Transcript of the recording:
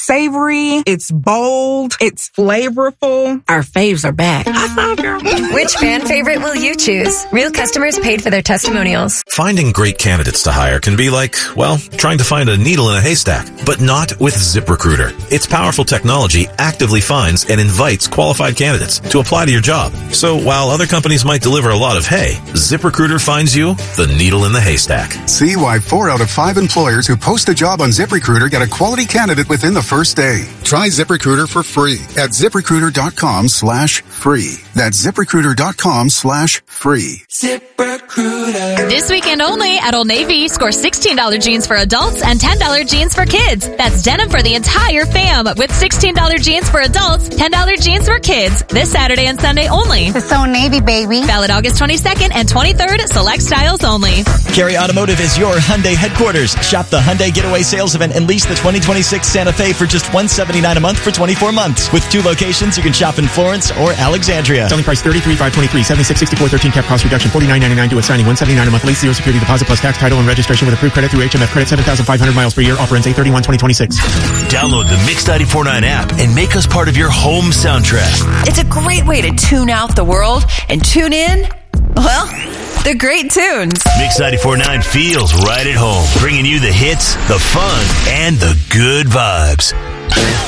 savory, it's bold, it's flavorful. Our faves are back. High five, girl. Which fan favorite will you choose? Real customers paid for their testimonials. Finding great candidates to hire can be like, well, trying to find a needle in a haystack, but not with ZipRecruiter. Its powerful technology actively finds and invites qualified candidates to apply to your job. So while other companies might deliver a lot of hay, ZipRecruiter finds you the needle in the haystack. See why 4 out of 5 employers who post a job on ZipRecruiter get a quality candidate within the first day. Try ZipRecruiter for free at ZipRecruiter.com/free. That's ZipRecruiter.com/free. ZipRecruiter. This weekend only at Old Navy, score $16 jeans for adults and $10 jeans for kids. That's denim for the entire fam with $16 jeans for adults, $10 jeans for kids. This Saturday and Sunday only. It's Old Navy, baby. Valid August 22nd and 23rd, select styles only. Cary Automotive is your Hyundai headquarters. Shop the Hyundai Getaway Sales Event and lease the 2026 Santa Fe for just $179 a month for 24 months. With 2 locations, you can shop in Florence or Alexandria. Selling price $33,523, 7664, 13 cap cost reduction, $49.99 due at signing, $179 a month lease, 0 security deposit plus tax, title, and registration with approved credit through HMF credit, 7,500 miles per year. Offer ends 8/31/2026. Download the Mix 94.9 app and make us part of your home soundtrack. It's a great way to tune out the world and tune in, well, the great tunes. Mix 94.9 feels right at home, bringing you the hits, the fun, and the good vibes.